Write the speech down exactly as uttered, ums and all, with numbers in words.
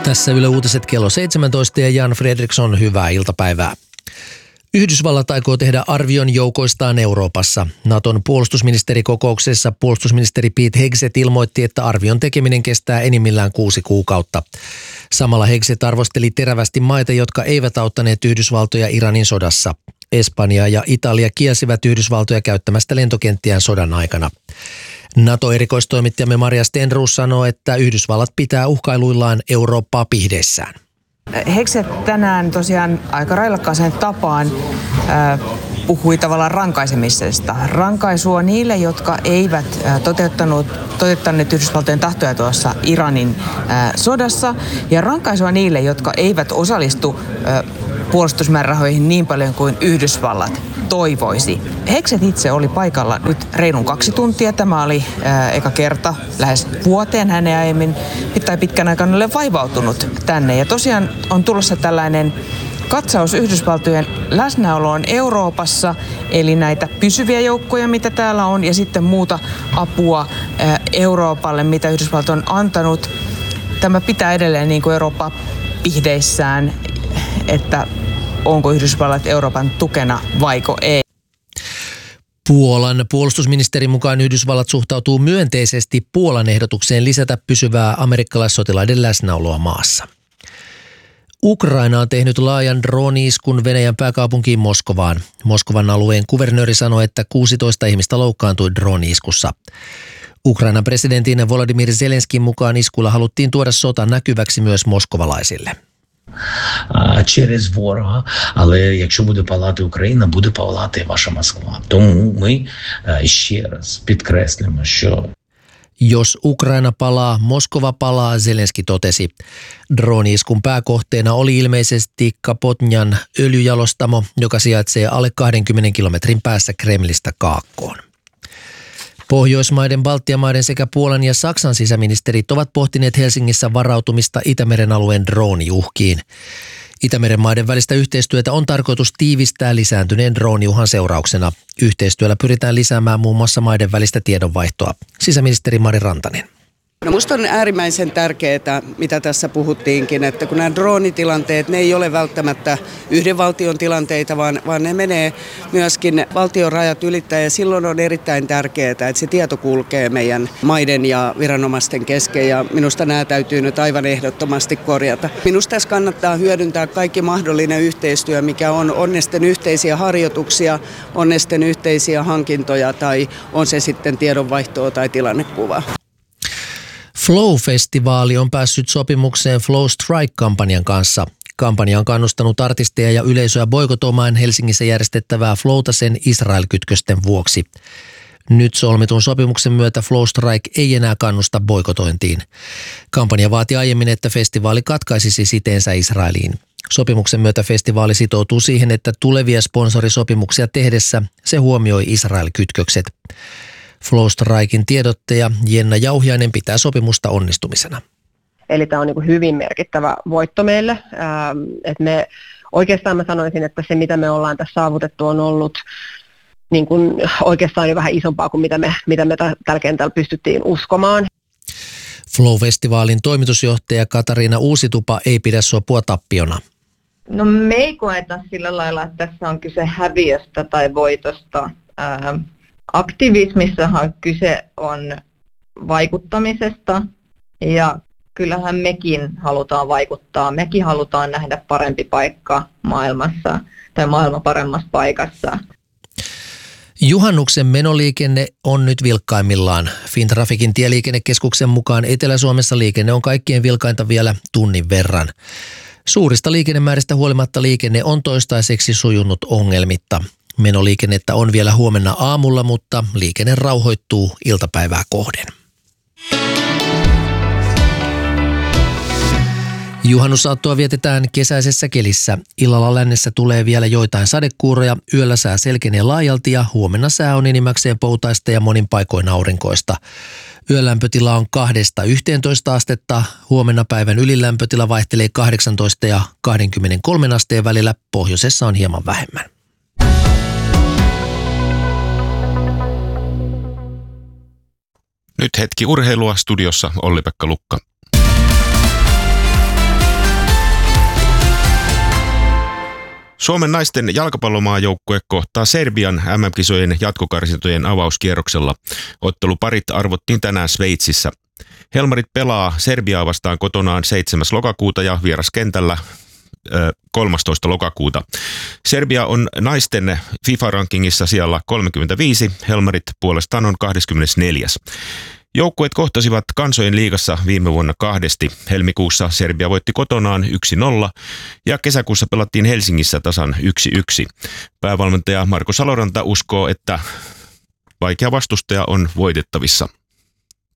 Tässä Yle Uutiset kello seitsemäntoista ja Jan Fredriksson, hyvää iltapäivää. Yhdysvallat aikoo tehdä arvion joukoistaan Euroopassa. Naton puolustusministerikokouksessa puolustusministeri Pete Hegseth ilmoitti, että arvion tekeminen kestää enimmillään kuusi kuukautta. Samalla Hegseth arvosteli terävästi maita, jotka eivät auttaneet Yhdysvaltoja Iranin sodassa. Espanja ja Italia kielsivät Yhdysvaltoja käyttämästä lentokenttiään sodan aikana. NATO-erikoistoimittajamme Maria Stenroos sanoo, että Yhdysvallat pitää uhkailuillaan Eurooppaa pihdeissään. Hegseth tänään tosiaan aika railakkaaseen tapaan äh, puhui tavallaan rankaisemisesta. Rankaisua niille, jotka eivät äh, toteuttanut, toteuttaneet Yhdysvaltojen tahtoja tuossa Iranin äh, sodassa, ja rankaisua niille, jotka eivät osallistu äh, puolustusmäärärahoihin niin paljon kuin Yhdysvallat toivoisi. Hegseth itse oli paikalla nyt reilun kaksi tuntia. Tämä oli ää, eka kerta lähes vuoteen. Hän ei aiemmin tai pitkän aikaan ole vaivautunut tänne. Ja tosiaan on tulossa tällainen katsaus Yhdysvaltojen läsnäoloon Euroopassa, eli näitä pysyviä joukkoja, mitä täällä on, ja sitten muuta apua ää, Euroopalle, mitä Yhdysvalto on antanut. Tämä pitää edelleen niin kuin Eurooppa pihdeissään, että onko Yhdysvallat Euroopan tukena vaiko ei. Puolan puolustusministerin mukaan Yhdysvallat suhtautuu myönteisesti Puolan ehdotukseen lisätä pysyvää amerikkalaissotilaiden läsnäoloa maassa. Ukraina on tehnyt laajan drooni-iskun Venäjän pääkaupunkiin Moskovaan. Moskovan alueen kuvernööri sanoi, että kuusitoista ihmistä loukkaantui drooni-iskussa. Ukrainan presidentin Volodymyr Zelenskin mukaan iskulla haluttiin tuoda sota näkyväksi myös moskovalaisille. Через ворога, але якщо буде палати Україна, буде палати і ваша Москва. Тому ми ще раз підкреслюємо, що Jos Ukraina palaa, Moskova palaa, Zelenski totesi. Drooni-iskun pääkohteena oli ilmeisesti Kapotnjan öljyjalostamo, joka sijaitsee alle kaksikymmentä kilometrin päässä Kremlistä kaakkoon. Pohjoismaiden, Baltian maiden sekä Puolan ja Saksan sisäministerit ovat pohtineet Helsingissä varautumista Itämeren alueen drooniuhkiin. Itämeren maiden välistä yhteistyötä on tarkoitus tiivistää lisääntyneen drooniuhan seurauksena. Yhteistyöllä pyritään lisäämään muun muassa maiden välistä tiedonvaihtoa. Sisäministeri Mari Rantanen. No musta on äärimmäisen tärkeää, mitä tässä puhuttiinkin, että kun nämä droonitilanteet, ne ei ole välttämättä yhden valtion tilanteita, vaan, vaan ne menee myöskin valtion rajat ylittäen, ja silloin on erittäin tärkeää, että se tieto kulkee meidän maiden ja viranomaisten kesken, ja minusta nämä täytyy nyt aivan ehdottomasti korjata. Minusta tässä kannattaa hyödyntää kaikki mahdollinen yhteistyö, mikä on, on ne sitten yhteisiä harjoituksia, on ne sitten yhteisiä hankintoja tai on se sitten tiedonvaihtoa tai tilannekuvaa. Flow-festivaali on päässyt sopimukseen Flow Strike-kampanjan kanssa. Kampanja on kannustanut artisteja ja yleisöä boikotoimaan Helsingissä järjestettävää Flowta sen Israel-kytkösten vuoksi. Nyt solmitun sopimuksen myötä Flow Strike ei enää kannusta boikotointiin. Kampanja vaati aiemmin, että festivaali katkaisisi siteensä Israeliin. Sopimuksen myötä festivaali sitoutuu siihen, että tulevia sponsorisopimuksia tehdessä se huomioi Israel-kytkökset. Flow Strikein tiedottaja Jenna Jauhiainen pitää sopimusta onnistumisena. Eli tämä on niin kuin hyvin merkittävä voitto meille. Ähm, että me, oikeastaan mä sanoisin, että se mitä me ollaan tässä saavutettu on ollut niin kuin oikeastaan jo vähän isompaa kuin mitä me, mitä me tällä kentällä pystyttiin uskomaan. Flow-festivaalin toimitusjohtaja Katariina Uusitupa ei pidä sopua tappiona. No me ei koeta sillä lailla, että tässä on kyse häviöstä tai voitosta. Ähm, Aktivismissahan kyse on vaikuttamisesta, ja kyllähän mekin halutaan vaikuttaa. Mekin halutaan nähdä parempi paikka maailmassa tai maailma paremmassa paikassa. Juhannuksen menoliikenne on nyt vilkkaimmillaan. Fintrafikin tieliikennekeskuksen mukaan Etelä-Suomessa liikenne on kaikkien vilkainta vielä tunnin verran. Suurista liikennemääristä huolimatta liikenne on toistaiseksi sujunut ongelmitta. Menoliikennettä on vielä huomenna aamulla, mutta liikenne rauhoittuu iltapäivää kohden. Juhannusaattoa vietetään kesäisessä kelissä. Illalla lännessä tulee vielä joitain sadekuuroja, yöllä sää selkenee laajalti ja huomenna sää on enimmäkseen poutaista ja monin paikoin aurinkoista. Yölämpötila on kahdesta yhteentoista astetta, huomenna päivän ylilämpötila vaihtelee kahdeksantoista ja kaksikymmentäkolme asteen välillä, pohjoisessa on hieman vähemmän. Nyt hetki urheilua, studiossa Olli-Pekka Lukka. Suomen naisten jalkapallomaajoukkue kohtaa Serbian M M-kisojen jatkokarsintojen avauskierroksella. Otteluparit arvottiin tänään Sveitsissä. Helmarit pelaa Serbiaa vastaan kotonaan seitsemäs lokakuuta ja vieraskentällä kolmastoista lokakuuta. Serbia on naisten FIFA-rankingissa siellä kolmekymmentäviisi, Helmarit puolestaan on kaksikymmentäneljäs. Joukkueet kohtasivat Kansojen liigassa viime vuonna kahdesti. Helmikuussa Serbia voitti kotonaan yksi nolla ja kesäkuussa pelattiin Helsingissä tasan yksi yksi. Päävalmentaja Marko Saloranta uskoo, että vaikea vastustaja on voitettavissa.